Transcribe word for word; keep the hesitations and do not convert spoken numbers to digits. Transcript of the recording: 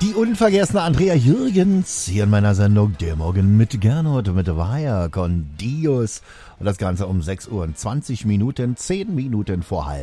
Die unvergessene Andrea Jürgens hier in meiner Sendung Der Morgen mit Gernot mit Vaya con Dios. Und das Ganze um sechs Uhr und zwanzig Minuten, zehn Minuten vor halb